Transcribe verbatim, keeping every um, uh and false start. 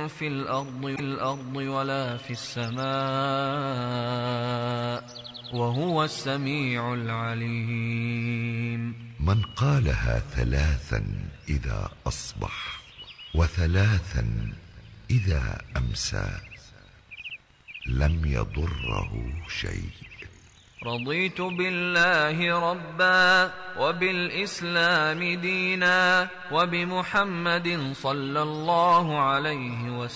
في الأرض, الأرض ولا في السماء وهو السميع العليم. من قالها ثلاثا إذا أصبح وثلاثا إذا أمسى لم يضره شيء. رضيت بالله ربا وبالإسلام دينا وبمحمد صلى الله عليه وسلم